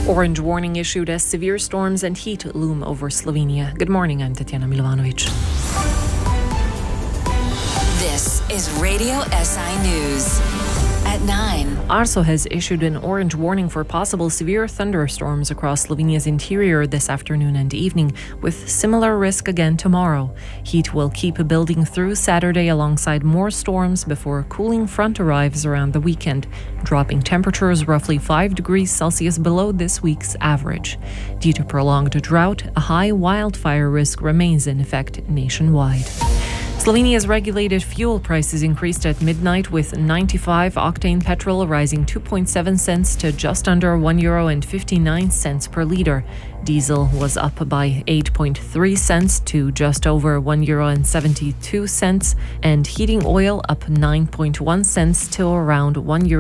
Orange warning issued as severe storms and heat loom over Slovenia. Good morning, I'm Tatiana Milovanovic. This is Radio SI News. At 9. ARSO has issued an orange warning for possible severe thunderstorms across Slovenia's interior this afternoon and evening, with similar risk again tomorrow. Heat will keep building through Saturday alongside more storms before a cooling front arrives around the weekend, dropping temperatures roughly 5 degrees Celsius below this week's average. Due to prolonged drought, a high wildfire risk remains in effect nationwide. Slovenia's regulated fuel prices increased at midnight, with 95-octane petrol rising 2.7 cents to just under €1.59 per litre. Diesel was up by 8.3 cents to just over €1.72, and heating oil up 9.1 cents to around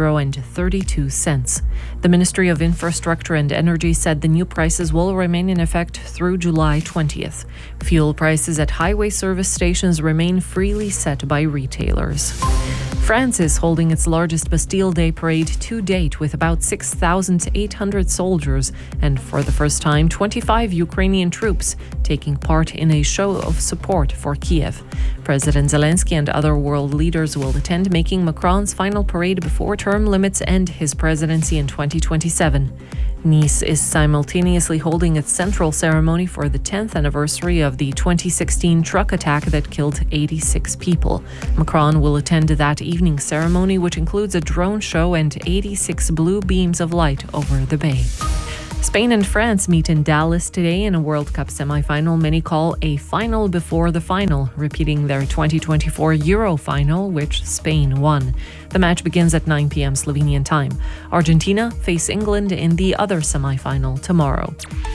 €1.32. The Ministry of Infrastructure and Energy said the new prices will remain in effect through July 20th. Fuel prices at highway service stations remain freely set by retailers. France is holding its largest Bastille Day parade to date, with about 6,800 soldiers and, for the first time, 25 Ukrainian troops taking part in a show of support for Kiev. President Zelensky and other world leaders will attend, making Macron's final parade before term limits end his presidency in 2027. Nice is simultaneously holding its central ceremony for the 10th anniversary of the 2016 truck attack that killed 86 people. Macron will attend that evening's ceremony, which includes a drone show and 86 blue beams of light over the bay. Spain and France meet in Dallas today in a World Cup semi-final many call a final before the final, repeating their 2024 Euro final, which Spain won. The match begins at 9 p.m. Slovenian time. Argentina face England in the other semi-final tomorrow.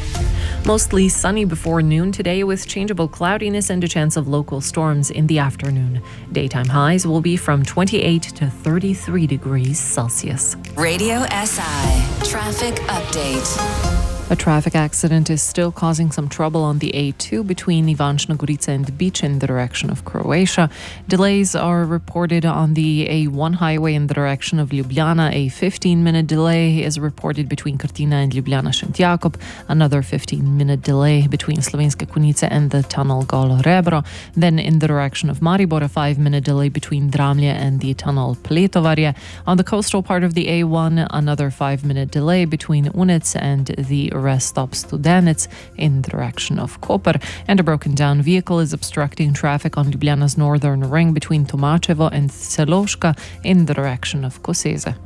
Mostly sunny before noon today, with changeable cloudiness and a chance of local storms in the afternoon. Daytime highs will be from 28 to 33 degrees Celsius. Radio SI Traffic Update. A traffic accident is still causing some trouble on the A2 between Ivančna Gorica and Bič in the direction of Croatia. Delays are reported on the A1 highway in the direction of Ljubljana. A 15-minute delay is reported between Krtina and Ljubljana Šentjakob. Another 15-minute delay between Slovenske Konjice and the tunnel Golo Rebro. Then in the direction of Maribor, a 5-minute delay between Dramlje and the tunnel Pletovarje. On the coastal part of the A1, another 5-minute delay between Unec and the rest stop Studenec in the direction of Koper, and a broken down vehicle is obstructing traffic on Ljubljana's northern ring between Tomačevo and Celovška in the direction of Koseze.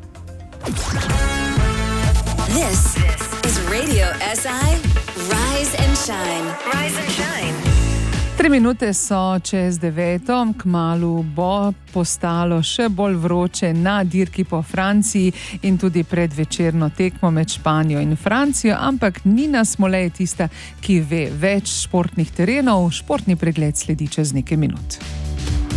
This is Radio SI Rise and Shine. Rise and Shine. 3 minute so čez 9, kmalu bo postalo še bolj vroče na dirki po Franciji in tudi pred večerno tekmo med Španijo in Francijo, ampak Nina Smolej je tista, ki ve več športnih terenov. Športni pregled sledi čez nekaj minut.